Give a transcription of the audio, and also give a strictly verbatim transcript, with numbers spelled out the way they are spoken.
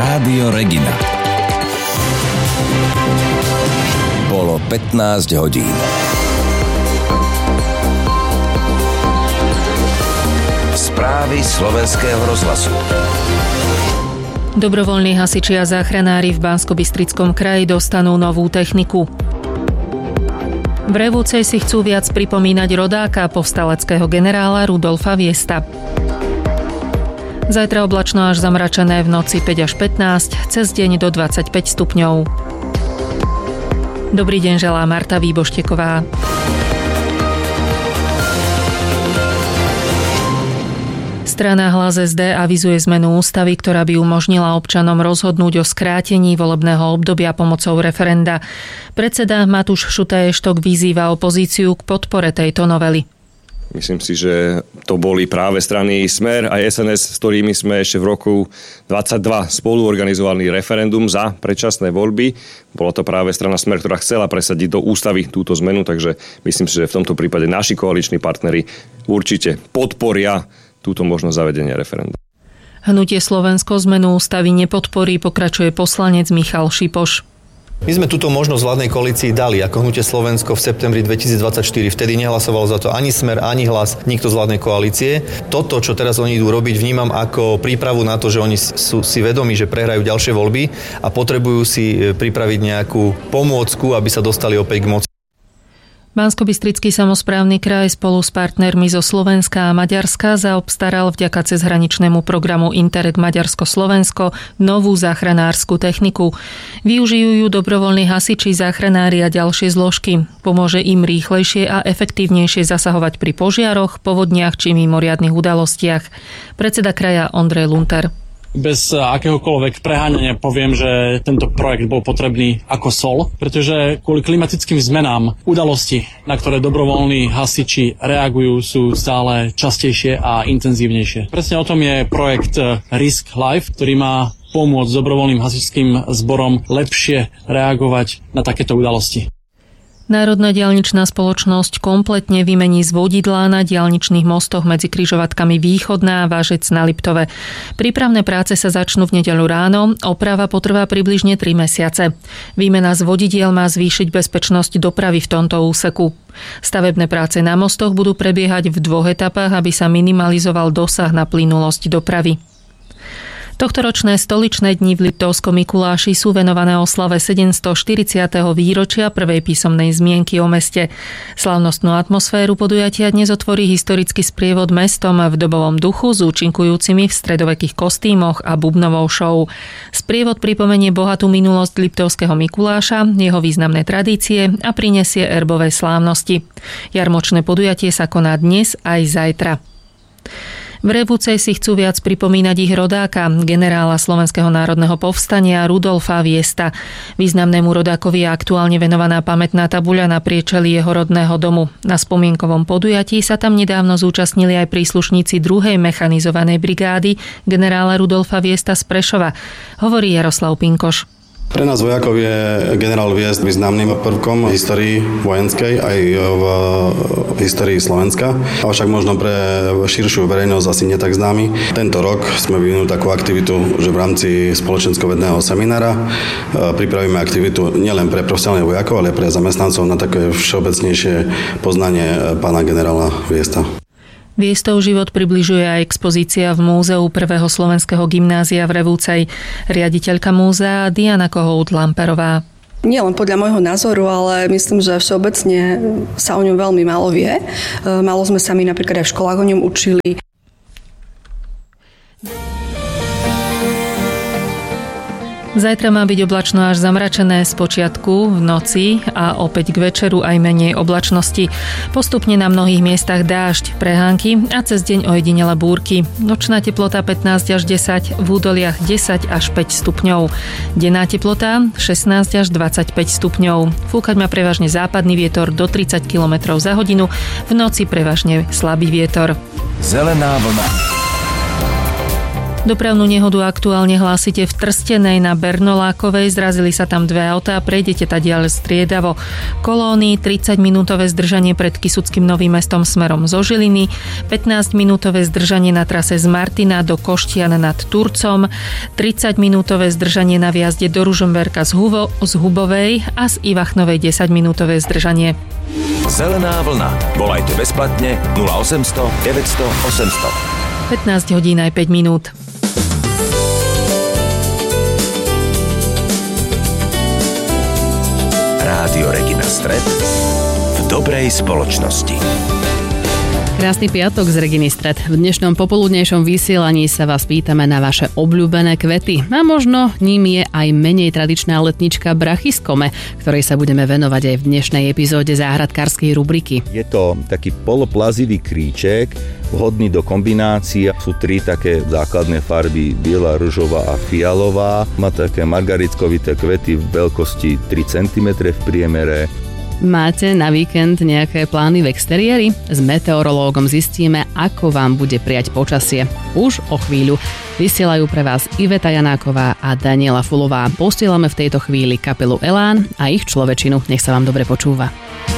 Rádio Regina. Bolo pätnásť hodín. Správy slovenského rozhlasu. Dobrovoľní hasiči a záchranári v Banskobystrickom kraji dostanú novú techniku. V Revúcej si chcú viac pripomínať rodáka, povstaleckého generála Rudolfa Viesta. Zajtra oblačno až zamračené, v noci päť až pätnásť, cez deň do dvadsaťpäť stupňov. Dobrý deň želá Marta Výbošteková. Strana Hlas es dé avizuje zmenu ústavy, ktorá by umožnila občanom rozhodnúť o skrátení volebného obdobia pomocou referenda. Predseda Matúš Šutaj-Eštok vyzýva opozíciu k podpore tejto novely. Myslím si, že to boli práve strany Smer a es en es, s ktorými sme ešte v roku dvadsaťdva spolu organizovali referendum za predčasné voľby. Bolo to práve strana Smer, ktorá chcela presadiť do ústavy túto zmenu, takže myslím si, že v tomto prípade naši koaliční partneri určite podporia túto možnosť zavedenia referenda. Hnutie Slovensko zmenu ústavy nepodporí, pokračuje poslanec Michal Šipoš. My sme túto možnosť vládnej koalícii dali ako Hnutie Slovensko v septembri dvetisícdvadsaťštyri. Vtedy nehlasoval za to ani Smer, ani Hlas, nikto z vládnej koalície. Toto, čo teraz oni idú robiť, vnímam ako prípravu na to, že oni sú si vedomí, že prehrajú ďalšie voľby a potrebujú si pripraviť nejakú pomôcku, aby sa dostali opäť k moci. Banskobystrický samosprávny kraj spolu s partnermi zo Slovenska a Maďarska zaobstaral vďaka cezhraničnému programu Interreg Maďarsko-Slovensko novú záchranársku techniku. Využijú ju dobrovoľní hasiči, záchranári a ďalšie zložky. Pomôže im rýchlejšie a efektívnejšie zasahovať pri požiaroch, povodniach či mimoriadnych udalostiach. Predseda kraja Ondrej Lunter. Bez akéhokoľvek preháňania poviem, že tento projekt bol potrebný ako sol, pretože kvôli klimatickým zmenám udalosti, na ktoré dobrovoľní hasiči reagujú, sú stále častejšie a intenzívnejšie. Presne o tom je projekt Risk Life, ktorý má pomôcť dobrovoľným hasičským zborom lepšie reagovať na takéto udalosti. Národná diaľničná spoločnosť kompletne vymení zvodidlá na diaľničných mostoch medzi križovatkami Východná a Vážec na Liptove. Prípravné práce sa začnú v nedeľu ráno, oprava potrvá približne tri mesiace. Výmena zvodidiel má zvýšiť bezpečnosť dopravy v tomto úseku. Stavebné práce na mostoch budú prebiehať v dvoch etapách, aby sa minimalizoval dosah na plynulosť dopravy. Tohtoročné stoličné dni v Liptovskom Mikuláši sú venované oslave sedemstoštyridsiateho výročia prvej písomnej zmienky o meste. Slávnostnú atmosféru podujatia dnes otvorí historický sprievod mestom v dobovom duchu s účinkujúcimi v stredovekých kostýmoch a bubnovou show. Sprievod pripomenie bohatú minulosť Liptovského Mikuláša, jeho významné tradície a prinesie erbové slávnosti. Jarmočné podujatie sa koná dnes aj zajtra. V Revúcej si chcú viac pripomínať ich rodáka, generála Slovenského národného povstania Rudolfa Viesta. Významnému rodákovi je aktuálne venovaná pamätná tabuľa na priečeli jeho rodného domu. Na spomienkovom podujatí sa tam nedávno zúčastnili aj príslušníci druhej mechanizovanej brigády generála Rudolfa Viesta z Prešova, hovorí Jaroslav Pinkoš. Pre nás vojakov je generál Viest významným prvkom v histórii vojenskej aj v histórii Slovenska, avšak možno pre širšiu verejnosť asi netak známy. Tento rok sme vyvinuli takú aktivitu, že v rámci spoločensko-vedného seminára pripravíme aktivitu nielen pre profesionálnych vojakov, ale pre zamestnancov na také všeobecnejšie poznanie pána generála Viesta. Viestov život približuje aj expozícia v múzeu prvého slovenského gymnázia v Revúcej. Riaditeľka múzea Diana Kohout-Lamperová. Nie len podľa môjho názoru, ale myslím, že všeobecne sa o ňom veľmi málo vie. Málo sme sa my napríklad aj v školách o ňom učili. Zajtra má byť oblačno až zamračené z počiatku, v noci a opäť k večeru aj menej oblačnosti. Postupne na mnohých miestach dážď, prehánky a cez deň ojedinele búrky. Nočná teplota pätnásť až desať, v údoliach desať až päť stupňov. Denná teplota šestnásť až dvadsaťpäť stupňov. Fúkať má prevažne západný vietor do tridsať kilometrov za hodinu, v noci prevažne slabý vietor. Zelená vlna. Dopravnú nehodu aktuálne hlásite v Trstenej na Bernolákovej. Zrazili sa tam dve autá, prejdete tadiaľ striedavo. Kolóny, tridsaťminútové zdržanie pred Kysuckým Novým Mestom smerom zo Žiliny, pätnásťminútové zdržanie na trase z Martina do Koštian nad Turcom, tridsaťminútové zdržanie na vjazde do Ružomberka z, Hubo, z Hubovej a z Ivachnovej desaťminútové zdržanie. Zelená vlna. Volajte bezplatne nula osemsto deväťsto osemsto. pätnásť hodín aj päť minút. Rádio Regina Stred v dobrej spoločnosti. Krásny piatok z Reginy Stred. V dnešnom popoludnejšom vysielaní sa vás pýtame na vaše obľúbené kvety. A možno ním je aj menej tradičná letnička Brachyskome, ktorej sa budeme venovať aj v dnešnej epizóde záhradkárskej rubriky. Je to taký poloplazivý kríček, vhodný do kombinácií. Sú tri také základné farby, biela, ružová a fialová. Má také margaritkovité kvety v veľkosti tri centimetre v priemere. Máte na víkend nejaké plány v exteriéri? S meteorológom zistíme, ako vám bude prijať počasie. Už o chvíľu. Vysielajú pre vás Iveta Janáková a Daniela Fulová. Posielame v tejto chvíli kapelu Elán a ich Človečinu. Nech sa vám dobre počúva.